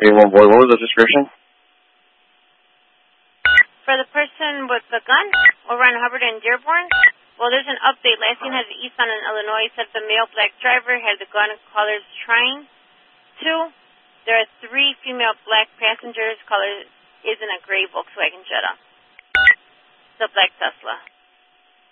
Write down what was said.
One boy, what was the description? For the person with the gun over on Hubbard and Dearborn, well, there's an update. Last seen has eastbound in Illinois. Said the male black driver had the gun. Callers trying to. There are 3 female black passengers. Caller is in a gray Volkswagen Jetta. The black Tesla.